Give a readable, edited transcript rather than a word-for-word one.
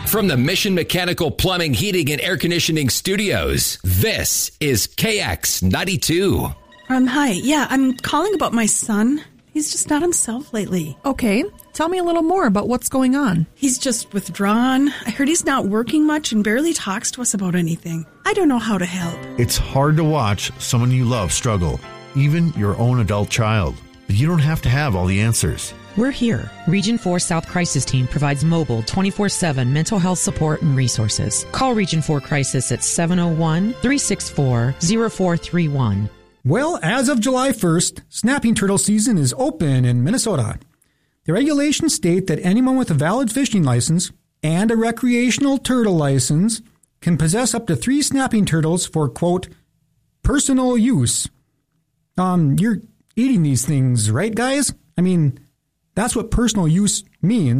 From the Mission Mechanical Plumbing, Heating, and Air Conditioning Studios, this is KX92. Hi. Yeah, I'm calling about my son. He's just not himself lately. Okay. Tell me a little more about what's going on. He's just withdrawn. I heard he's not working much and barely talks to us about anything. I don't know how to help. It's hard to watch someone you love struggle, even your own adult child. But you don't have to have all the answers. We're here. Region 4 South Crisis Team provides mobile 24/7 mental health support and resources. Call Region 4 Crisis at 701-364-0431. Well, as of July 1st, snapping turtle season is open in Minnesota. The regulations state that anyone with a valid fishing license and a recreational turtle license can possess up to 3 snapping turtles for, quote, personal use. You're eating these things, right, guys? I mean, that's what personal use means.